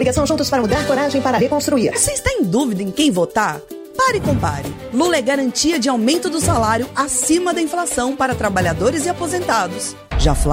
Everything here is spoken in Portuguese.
Coligação Juntos para Mudar, Coragem para Reconstruir. Você está em dúvida em quem votar? Pare e compare. Lula é garantia de aumento do salário acima da inflação para trabalhadores e aposentados. Já